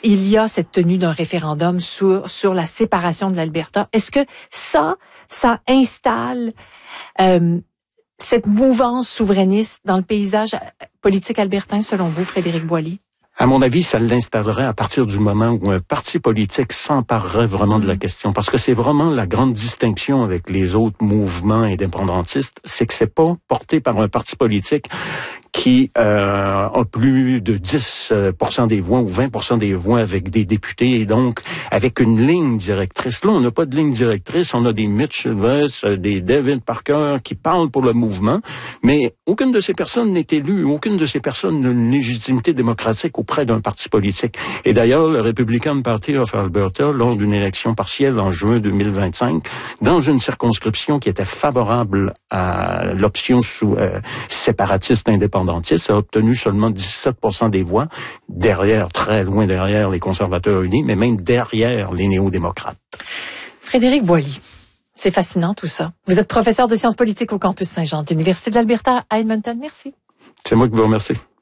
il y a cette tenue d'un référendum sur la séparation de l'Alberta. Est-ce que ça installe cette mouvance souverainiste dans le paysage politique albertain, selon vous, Frédéric Boily? À mon avis, ça l'installerait à partir du moment où un parti politique s'emparerait vraiment de la question. Parce que c'est vraiment la grande distinction avec les autres mouvements indépendantistes, c'est que c'est pas porté par un parti politique qui a plus de 10% des voix ou 20% des voix avec des députés et donc avec une ligne directrice. Là, on n'a pas de ligne directrice, on a des Mitch Silvestre, des David Parker qui parlent pour le mouvement, mais aucune de ces personnes n'est élue, aucune de ces personnes n'a une légitimité démocratique auprès d'un parti politique. Et d'ailleurs, le Republican Party of Alberta, lors d'une élection partielle en juin 2025, dans une circonscription qui était favorable à l'option séparatiste indépendantiste, a obtenu seulement 17% des voix, très loin derrière les conservateurs unis, mais même derrière les néo-démocrates. Frédéric Boily, c'est fascinant tout ça. Vous êtes professeur de sciences politiques au campus Saint-Jean de l'Université de l'Alberta à Edmonton. Merci. C'est moi qui vous remercie.